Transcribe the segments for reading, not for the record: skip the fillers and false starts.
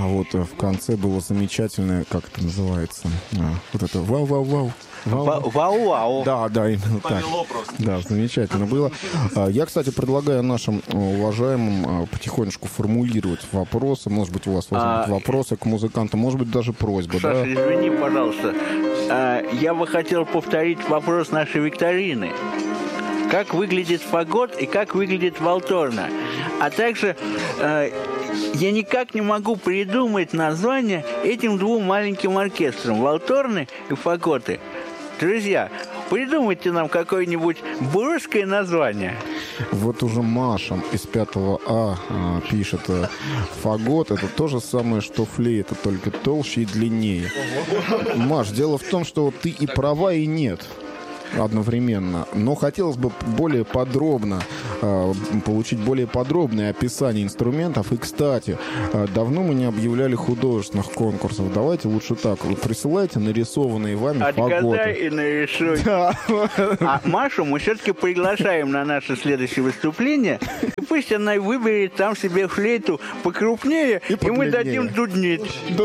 вот в конце было замечательное, как это называется, вот это вау-вау-вау. Вау-вау. Да, именно так. Да, замечательно было. Я, кстати, предлагаю нашим уважаемым потихонечку формулировать вопросы. Может быть, у вас возникнут вопросы к музыкантам, может быть, даже просьба. Саша, да? извини, пожалуйста. Я бы хотел повторить вопрос нашей викторины. Как выглядит фагот и как выглядит валторна? А также я никак не могу придумать название этим двум маленьким оркестрам. Валторны и фаготы. Друзья, придумайте нам какое-нибудь бурское название. Вот уже Маша из 5 А пишет: фагот — это то же самое, что флейта, только толще и длиннее. Маш, дело в том, что ты и права, и нет одновременно. Но хотелось бы более подробно получить более подробное описание инструментов. И, кстати, давно мы не объявляли художественных конкурсов. Давайте лучше так. Вы присылайте нарисованные вами фаготы. Отгадай и нарисуй. Да. А Машу мы все-таки приглашаем на наше следующее выступление. И пусть она выберет там себе флейту покрупнее, и мы дадим дуднить.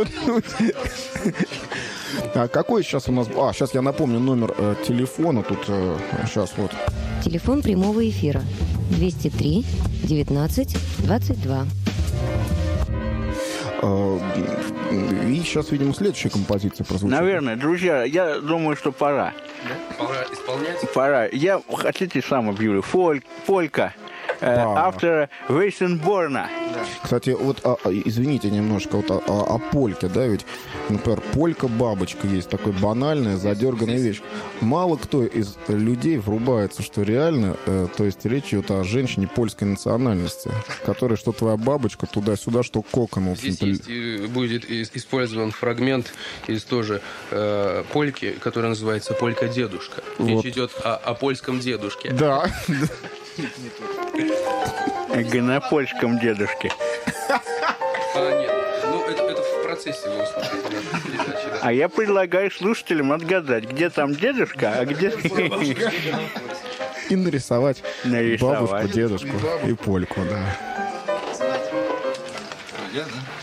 А какой сейчас у нас... сейчас я напомню номер телефона. Тут сейчас вот. Телефон прямого эфира 203 19 22. И сейчас, видимо, следующая композиция прозвучит. Наверное, друзья, я думаю, что пора. Да? Пора исполнять? Пора. Я хотите сам объявлю. Полька. Автора Вейсенборна. Кстати, вот, извините немножко, вот о польке, да, ведь, например, полька-бабочка есть, такой банальная, задерганная вещь. Мало кто из людей врубается, что реально, то есть речь идет о женщине польской национальности, которая, что твоя бабочка, туда-сюда, что кокон. Здесь будет использован фрагмент из тоже польки, которая называется «Полька-дедушка». Речь идет о польском дедушке. Да. На польском дедушке. Нет, ну это в процессе вы услышите нашей передачи. Да. А я предлагаю слушателям отгадать, где там дедушка, а где... И нарисовать бабушку, дедушку и польку, да. Я, да?